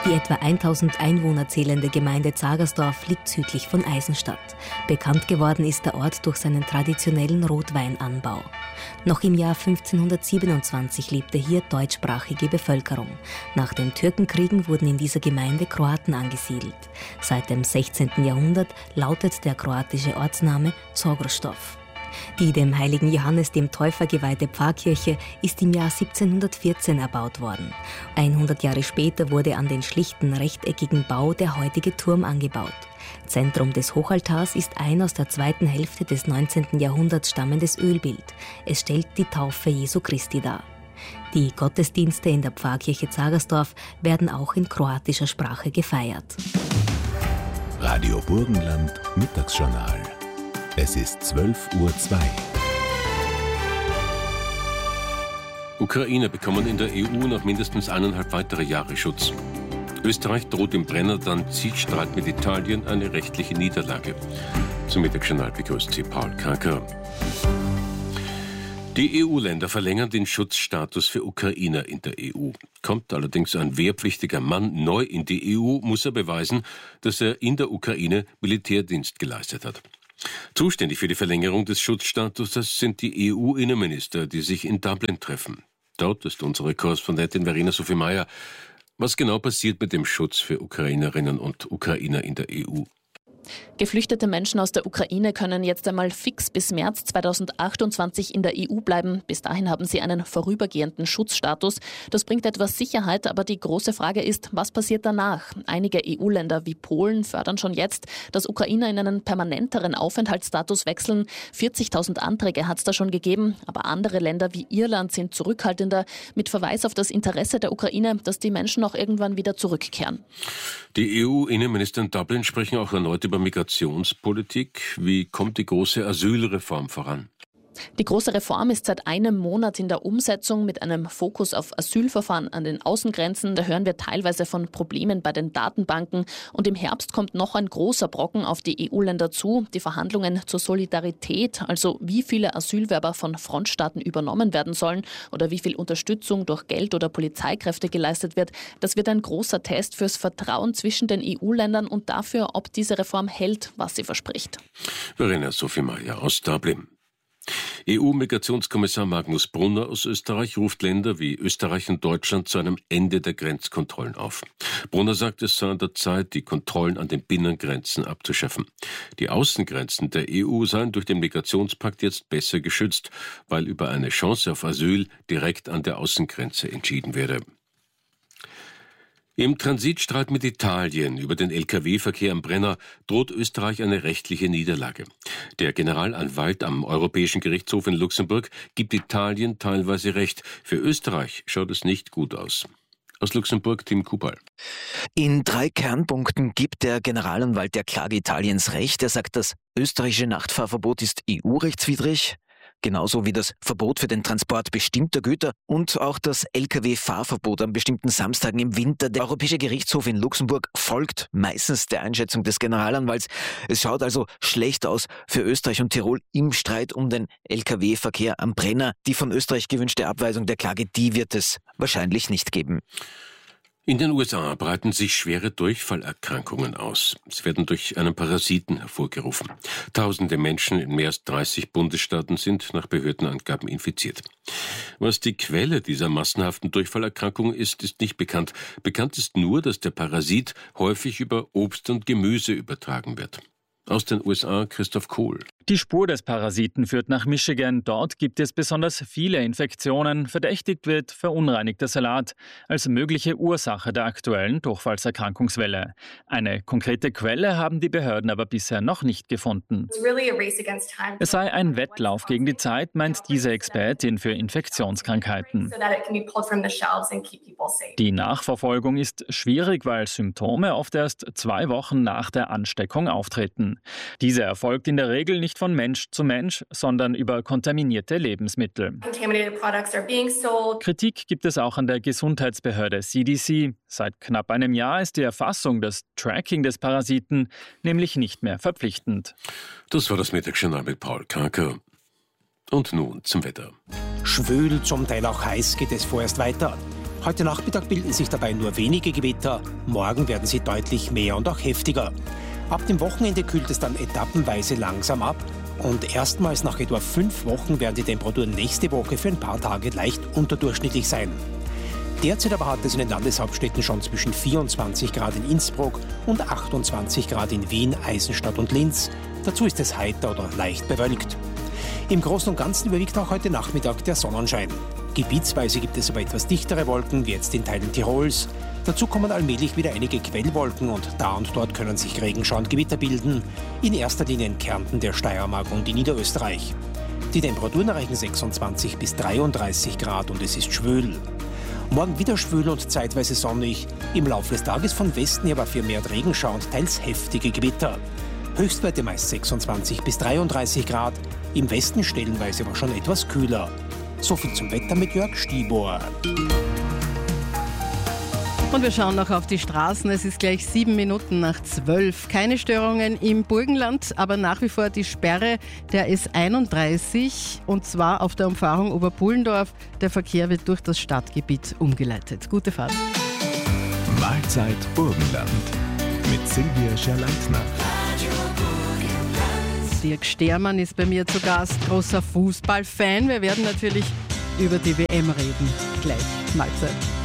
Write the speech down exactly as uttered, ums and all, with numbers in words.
Die etwa eintausend Einwohner zählende Gemeinde Zagersdorf liegt südlich von Eisenstadt. Bekannt geworden ist der Ort durch seinen traditionellen Rotweinanbau. Noch im Jahr fünfzehnhundertsiebenundzwanzig lebte hier deutschsprachige Bevölkerung. Nach den Türkenkriegen wurden in dieser Gemeinde Kroaten angesiedelt. Seit dem sechzehnten Jahrhundert lautet der kroatische Ortsname Zagersdorf. Die dem heiligen Johannes dem Täufer geweihte Pfarrkirche ist im Jahr siebzehnhundertvierzehn erbaut worden. hundert Jahre später wurde an den schlichten rechteckigen Bau der heutige Turm angebaut. Zentrum des Hochaltars ist ein aus der zweiten Hälfte des neunzehnten Jahrhunderts stammendes Ölbild. Es stellt die Taufe Jesu Christi dar. Die Gottesdienste in der Pfarrkirche Zagersdorf werden auch in kroatischer Sprache gefeiert. Radio Burgenland Mittagsjournal. Es ist zwölf Uhr zwei. Ukrainer bekommen in der E U noch mindestens eineinhalb weitere Jahre Schutz. Österreich droht im Brenner-Transitstreit mit Italien eine rechtliche Niederlage. Zum Mittagsjournal begrüßt Sie Paul Kranker. Die E U-Länder verlängern den Schutzstatus für Ukrainer in der E U. Kommt allerdings ein wehrpflichtiger Mann neu in die E U, muss er beweisen, dass er in der Ukraine Militärdienst geleistet hat. Zuständig für die Verlängerung des Schutzstatuses sind die E U-Innenminister, die sich in Dublin treffen. Dort ist unsere Korrespondentin Verena Sophie Meyer. Was genau passiert mit dem Schutz für Ukrainerinnen und Ukrainer in der E U? Geflüchtete Menschen aus der Ukraine können jetzt einmal fix bis März zweitausendachtundzwanzig in der E U bleiben. Bis dahin haben sie einen vorübergehenden Schutzstatus. Das bringt etwas Sicherheit, aber die große Frage ist, was passiert danach? Einige E U-Länder wie Polen fördern schon jetzt, dass Ukrainer in einen permanenteren Aufenthaltsstatus wechseln. vierzigtausend Anträge hat es da schon gegeben, aber andere Länder wie Irland sind zurückhaltender, mit Verweis auf das Interesse der Ukraine, dass die Menschen auch irgendwann wieder zurückkehren. Die E U-Innenminister in Dublin sprechen auch erneut über Migrationspolitik. Wie kommt die große Asylreform voran? Die große Reform ist seit einem Monat in der Umsetzung mit einem Fokus auf Asylverfahren an den Außengrenzen. Da hören wir teilweise von Problemen bei den Datenbanken. Und im Herbst kommt noch ein großer Brocken auf die E U-Länder zu. Die Verhandlungen zur Solidarität, also wie viele Asylwerber von Frontstaaten übernommen werden sollen oder wie viel Unterstützung durch Geld oder Polizeikräfte geleistet wird. Das wird ein großer Test fürs Vertrauen zwischen den E U-Ländern und dafür, ob diese Reform hält, was sie verspricht. Verena Sophie Meyer aus Dublin. E U-Migrationskommissar Magnus Brunner aus Österreich ruft Länder wie Österreich und Deutschland zu einem Ende der Grenzkontrollen auf. Brunner sagt, es sei an der Zeit, die Kontrollen an den Binnengrenzen abzuschaffen. Die Außengrenzen der E U seien durch den Migrationspakt jetzt besser geschützt, weil über eine Chance auf Asyl direkt an der Außengrenze entschieden werde. Im Transitstreit mit Italien über den L K W-Verkehr am Brenner droht Österreich eine rechtliche Niederlage. Der Generalanwalt am Europäischen Gerichtshof in Luxemburg gibt Italien teilweise recht. Für Österreich schaut es nicht gut aus. Aus Luxemburg, Tim Kubal. In drei Kernpunkten gibt der Generalanwalt der Klage Italiens recht. Er sagt, das österreichische Nachtfahrverbot ist E U-rechtswidrig. Genauso wie das Verbot für den Transport bestimmter Güter und auch das L K W-Fahrverbot an bestimmten Samstagen im Winter. Der Europäische Gerichtshof in Luxemburg folgt meistens der Einschätzung des Generalanwalts. Es schaut also schlecht aus für Österreich und Tirol im Streit um den L K W-Verkehr am Brenner. Die von Österreich gewünschte Abweisung der Klage, die wird es wahrscheinlich nicht geben. In den U S A breiten sich schwere Durchfallerkrankungen aus. Sie werden durch einen Parasiten hervorgerufen. Tausende Menschen in mehr als dreißig Bundesstaaten sind nach Behördenangaben infiziert. Was die Quelle dieser massenhaften Durchfallerkrankung ist, ist nicht bekannt. Bekannt ist nur, dass der Parasit häufig über Obst und Gemüse übertragen wird. Aus den U S A Christoph Kohl. Die Spur des Parasiten führt nach Michigan. Dort gibt es besonders viele Infektionen. Verdächtigt wird verunreinigter Salat als mögliche Ursache der aktuellen Durchfallserkrankungswelle. Eine konkrete Quelle haben die Behörden aber bisher noch nicht gefunden. Es sei ein Wettlauf gegen die Zeit, meint diese Expertin für Infektionskrankheiten. Die Nachverfolgung ist schwierig, weil Symptome oft erst zwei Wochen nach der Ansteckung auftreten. Diese erfolgt in der Regel nicht von Mensch zu Mensch, sondern über kontaminierte Lebensmittel. Kritik gibt es auch an der Gesundheitsbehörde C D C. Seit knapp einem Jahr ist die Erfassung, das Tracking des Parasiten, nämlich nicht mehr verpflichtend. Das war das Mittagsjournal mit Paul Kranker. Und nun zum Wetter. Schwül, zum Teil auch heiß geht es vorerst weiter. Heute Nachmittag bilden sich dabei nur wenige Gewitter. Morgen werden sie deutlich mehr und auch heftiger. Ab dem Wochenende kühlt es dann etappenweise langsam ab. Und erstmals nach etwa fünf Wochen werden die Temperaturen nächste Woche für ein paar Tage leicht unterdurchschnittlich sein. Derzeit aber hat es in den Landeshauptstädten schon zwischen vierundzwanzig Grad in Innsbruck und achtundzwanzig Grad in Wien, Eisenstadt und Linz. Dazu ist es heiter oder leicht bewölkt. Im Großen und Ganzen überwiegt auch heute Nachmittag der Sonnenschein. Gebietsweise gibt es aber etwas dichtere Wolken, wie jetzt in Teilen Tirols. Dazu kommen allmählich wieder einige Quellwolken und da und dort können sich Regenschauer und Gewitter bilden. In erster Linie in Kärnten, der Steiermark und in Niederösterreich. Die Temperaturen erreichen sechsundzwanzig bis dreiunddreißig Grad und es ist schwül. Morgen wieder schwül und zeitweise sonnig. Im Laufe des Tages von Westen her aber vermehrt Regenschauer und teils heftige Gewitter. Höchstwerte meist sechsundzwanzig bis dreiunddreißig Grad. Im Westen stellenweise aber schon etwas kühler. Soviel zum Wetter mit Jörg Stibor. Und wir schauen noch auf die Straßen. Es ist gleich sieben Minuten nach zwölf. Keine Störungen im Burgenland, aber nach wie vor die Sperre der S einunddreißig und zwar auf der Umfahrung Oberpullendorf. Der Verkehr wird durch das Stadtgebiet umgeleitet. Gute Fahrt. Mahlzeit Burgenland mit Silvia Scherleitner. Dirk Stermann ist bei mir zu Gast, großer Fußballfan. Wir werden natürlich über die W M reden. Gleich Mahlzeit.